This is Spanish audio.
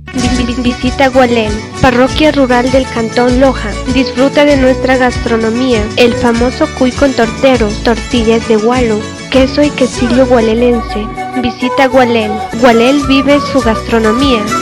Visita Gualel, parroquia rural del Cantón Loja. Disfruta de nuestra gastronomía, el famoso cuy con tortero, tortillas de gualo, queso y quesillo gualelense. Visita Gualel. Gualel vive su gastronomía.